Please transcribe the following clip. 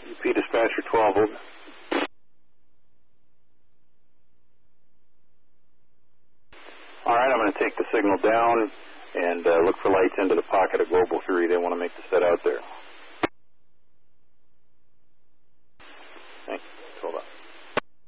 UP Dispatcher 12, over. All right, I'm going to take the signal down and look for lights into the pocket of Global 3. They want to make the set out there.